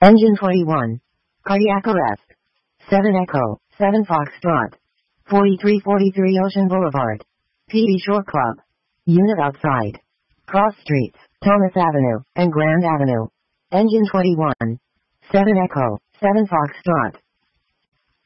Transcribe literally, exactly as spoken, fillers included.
Engine twenty-one. Cardiac arrest. seven Echo, seven Foxtrot. forty-three forty-three Ocean Boulevard. P D Shore Club. Unit outside. Cross streets, Thomas Avenue, and Grand Avenue. Engine twenty-one. seven Echo, seven Foxtrot.